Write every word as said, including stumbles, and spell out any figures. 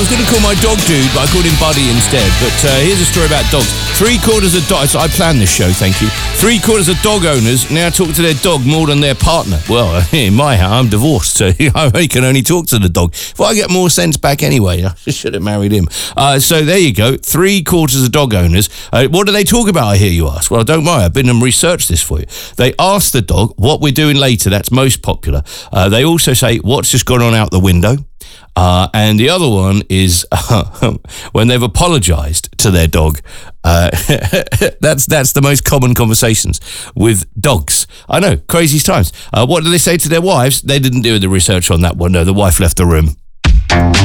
was going to call my dog dude, but I called him Buddy instead. But uh, here's a story about dogs. Three quarters of dogs. I planned this show, thank you. Three quarters of dog owners now talk to their dog more than their partner. Well, in my house, I'm divorced, so I can only talk to the dog. If I get more sense back anyway, I should have married him. Uh, so there you go. Three quarters of dog owners. Uh, what do they talk about, I hear you ask? Well, don't worry. I've been and researched this for you. They ask the dog what we're doing later. That's most popular. Uh, they also say, what's just gone on out the window? Uh, and the other one is uh, when they've apologised to their dog. Uh, that's that's the most common conversations with dogs. I know, crazy times. Uh, what do they say to their wives? They didn't do the research on that one. No, the wife left the room.